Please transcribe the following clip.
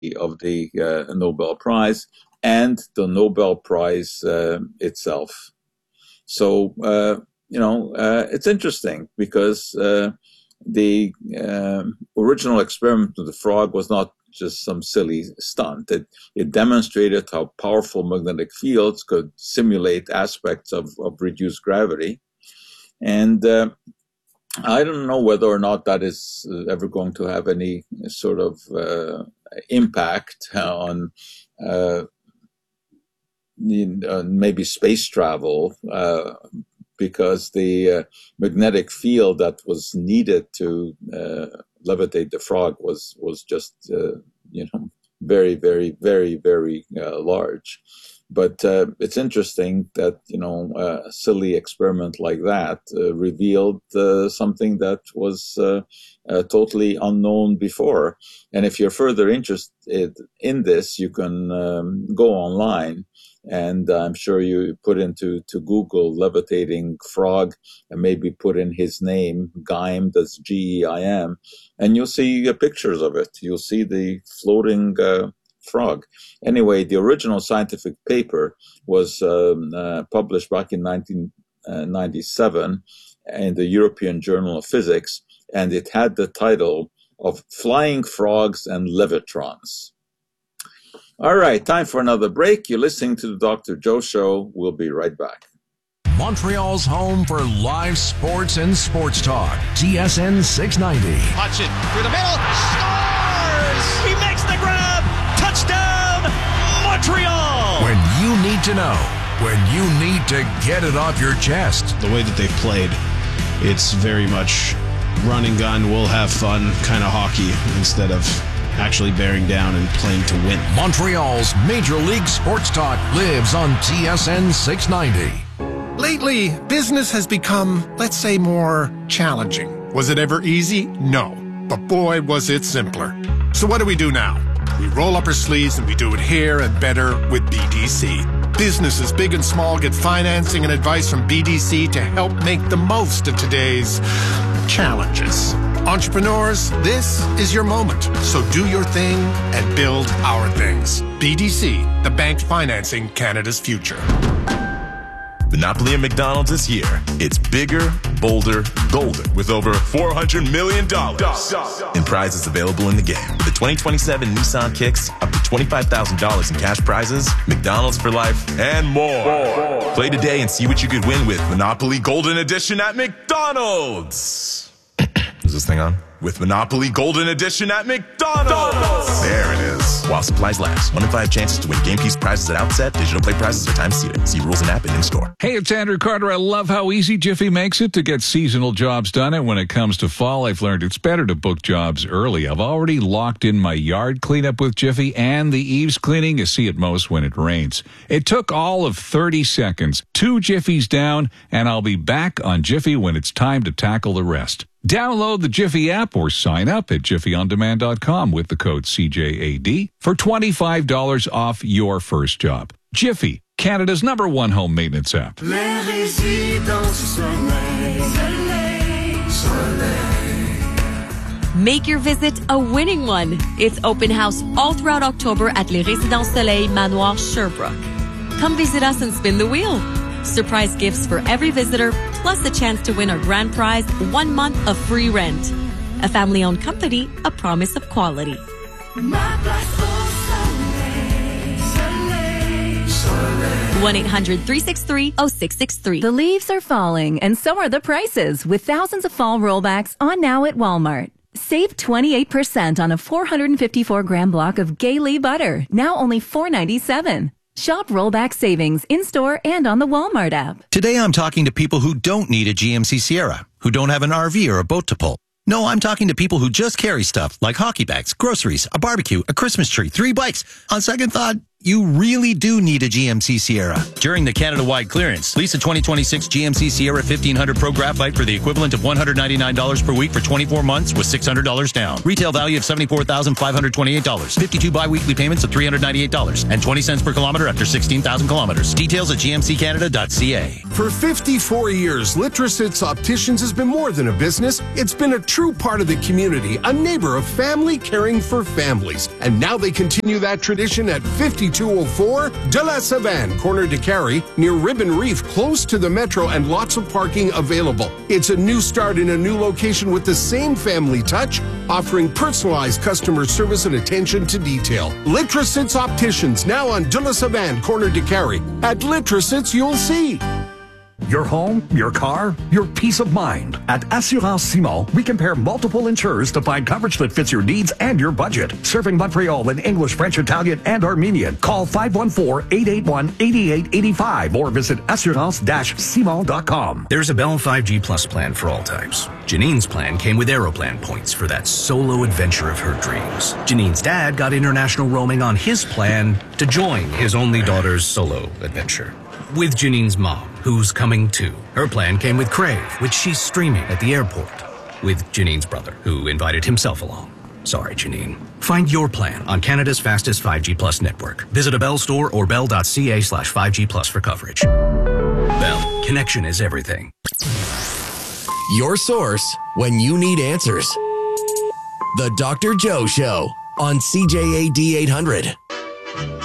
of the Nobel Prize and the Nobel Prize itself. So, it's interesting because the original experiment with the frog was not just some silly stunt. It demonstrated how powerful magnetic fields could simulate aspects of reduced gravity. And I don't know whether or not that is ever going to have any sort of impact on maybe space travel, because the magnetic field that was needed to levitate the frog was just very, very, very, very large. But it's interesting that a silly experiment like that revealed something that was totally unknown before. And if you're further interested in this, you can go online. And I'm sure you put into Google levitating frog and maybe put in his name, Geim, that's Geim, and you'll see pictures of it. You'll see the floating frog. Anyway, the original scientific paper was published back in 1997 in the European Journal of Physics, and it had the title of Flying Frogs and Levitrons. All right, time for another break. You're listening to the Dr. Joe Show. We'll be right back. Montreal's home for live sports and sports talk. TSN 690. Hutchin through the middle. Scores! He makes the grab. Touchdown, Montreal! When you need to know. When you need to get it off your chest. The way that they've played, it's very much run and gun, we'll have fun kind of hockey instead of actually bearing down and playing to win. Montreal's Major League Sports Talk lives on TSN 690. Lately, business has become, let's say, more challenging. Was it ever easy? No. But boy, was it simpler. So what do we do now? We roll up our sleeves and we do it here and better with BDC. Businesses big and small get financing and advice from BDC to help make the most of today's challenges. Entrepreneurs, this is your moment. So do your thing and build our things. BDC, the bank financing Canada's future. Monopoly at McDonald's is here. It's bigger, bolder, golden, with over $400 million in prizes available in the game. With the 2027 Nissan Kicks, up to $25,000 in cash prizes, McDonald's for life, and more. Play today and see what you could win with Monopoly Golden Edition at McDonald's. Is this thing on? With Monopoly Golden Edition at McDonald's. There it is. While supplies last. 1 in 5 chances to win game piece prizes at outset. Digital play prizes are time seated. See rules and app and in-store. Hey, it's Andrew Carter. I love how easy Jiffy makes it to get seasonal jobs done. And when it comes to fall, I've learned it's better to book jobs early. I've already locked in my yard cleanup with Jiffy and the eaves cleaning you see at most when it rains. It took all of 30 seconds. 2 Jiffies down, and I'll be back on Jiffy when it's time to tackle the rest. Download the Jiffy app or sign up at jiffyondemand.com with the code CJAD for $25 off your first job. Jiffy, Canada's #1 home maintenance app. Make your visit a winning one. It's open house all throughout October at Les Résidences Soleil Manoir Sherbrooke. Come visit us and spin the wheel. Surprise gifts for every visitor, plus a chance to win our grand prize, 1 month of free rent. A family-owned company, a promise of quality. 1-800-363-0663. The leaves are falling, and so are the prices, with thousands of fall rollbacks on now at Walmart. Save 28% on a 454-gram block of Gay butter, now only $4.97. Shop rollback savings in-store and on the Walmart app. Today I'm talking to people who don't need a GMC Sierra, who don't have an RV or a boat to pull. No, I'm talking to people who just carry stuff like hockey bags, groceries, a barbecue, a Christmas tree, 3 bikes. On second thought, You really do need a GMC Sierra. During the Canada-wide clearance, lease a 2026 GMC Sierra 1500 Pro Graphite for the equivalent of $199 per week for 24 months with $600 down. Retail value of $74,528. 52 bi-weekly payments of $398 and 20 cents per kilometer after 16,000 kilometers. Details at gmccanada.ca. For 54 years, Litrosits Opticians has been more than a business. It's been a true part of the community, a neighbor of family caring for families. And now they continue that tradition at 5204 De La Savane, corner de Carrie, near Ribbon Reef, close to the metro and lots of parking available. It's a new start in a new location with the same family touch, offering personalized customer service and attention to detail. Litrosits Opticians, now on De La Savane, corner de Carrie. At Litrosits, you'll see. Your home, your car, your peace of mind. At Assurance Simon, we compare multiple insurers to find coverage that fits your needs and your budget. Serving Montreal in English, French, Italian, and Armenian. Call 514-881-8885 or visit assurance-simon.com. There's a Bell 5G Plus plan for all types. Janine's plan came with Aeroplan points for that solo adventure of her dreams. Janine's dad got international roaming on his plan to join his only daughter's solo adventure. With Janine's mom, who's coming too. Her plan came with Crave, which she's streaming at the airport. With Janine's brother, who invited himself along. Sorry, Janine. Find your plan on Canada's fastest 5G Plus network. Visit a Bell store or bell.ca/5G Plus for coverage. Bell, connection is everything. Your source when you need answers. The Dr. Joe Show on CJAD 800.